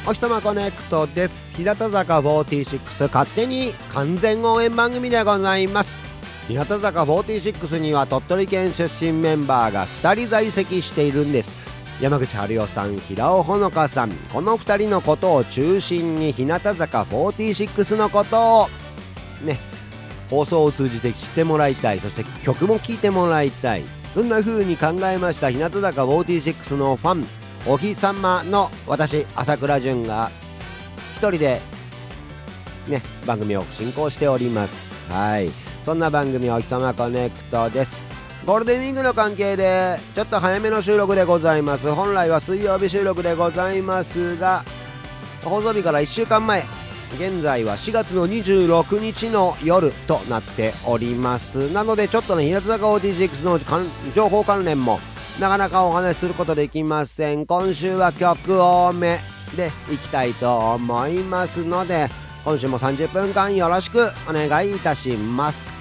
お日様コネクトです。日向坂46勝手に完全応援番組でございます。日向坂46には鳥取県出身メンバーが2人在籍しているんです。山口春代さん、平尾ほのかさん、この2人のことを中心に日向坂46のことをね、放送を通じて知ってもらいたい、そして曲も聴いてもらいたい、そんな風に考えました。日向坂46のファンお日様の私朝倉純が一人でね番組を進行しております。はい、そんな番組お日様コネクトです。ゴールデンウィークの関係でちょっと早めの収録でございます。本来は水曜日収録でございますが、放送日から1週間前、現在は4月の26日の夜となっております。なのでちょっとね、日向坂46の情報関連もなかなかお話しすることできません。今週は曲多めでいきたいと思いますので、今週も30分間よろしくお願いいたします。